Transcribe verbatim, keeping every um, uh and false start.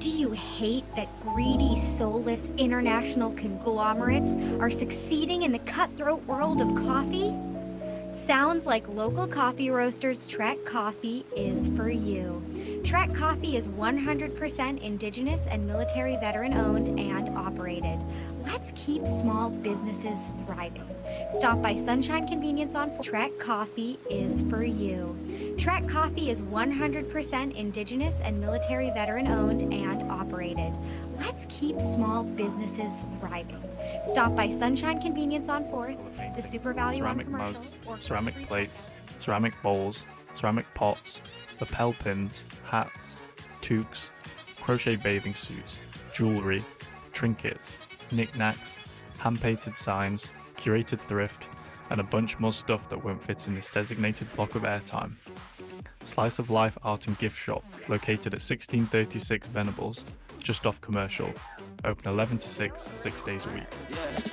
Do you hate that greedy, soulless international conglomerates are succeeding in the cutthroat world of coffee? Sounds like local coffee roasters Trek Coffee is for you. Trek Coffee is one hundred percent indigenous and military veteran owned and operated. Let's keep small businesses thriving. Stop by Sunshine Convenience on fourth. Trek Coffee is for you. Trek Coffee is one hundred percent indigenous and military veteran owned and operated. Let's keep small businesses thriving. Stop by Sunshine Convenience on fourth, the Super Value on ceramic Commercial, mugs, or ceramic free- plates, ceramic bowls, ceramic pots, lapel pins, hats, toques, crochet bathing suits, jewellery, trinkets, knickknacks, hand-painted signs, curated thrift, and a bunch more stuff that won't fit in this designated block of airtime. Slice of Life Art and Gift Shop, located at sixteen thirty-six Venables, just off Commercial, open eleven to six, six days a week.